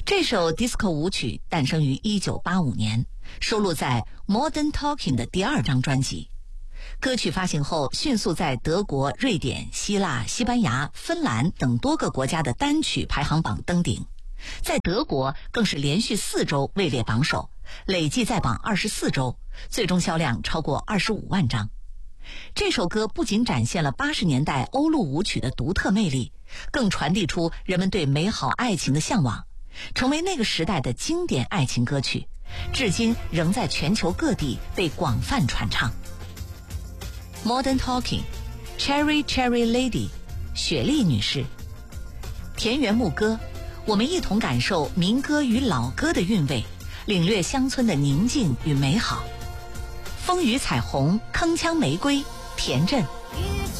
这首 disco 舞曲诞生于1985年，收录在 Modern Talking 的第2张专辑。歌曲发行后，迅速在德国、瑞典、希腊、西班牙、芬兰等多个国家的单曲排行榜登顶。在德国更是连续4周位列榜首，累计在榜24周，最终销量超过25万张。这首歌不仅展现了80年代欧陆舞曲的独特魅力，更传递出人们对美好爱情的向往，成为那个时代的经典爱情歌曲，至今仍在全球各地被广泛传唱。Modern Talking， Cherry Cherry Lady， 雪莉女士。田园牧歌，我们一同感受民歌与老歌的韵味，领略乡村的宁静与美好。风雨彩虹，铿锵玫瑰，田震。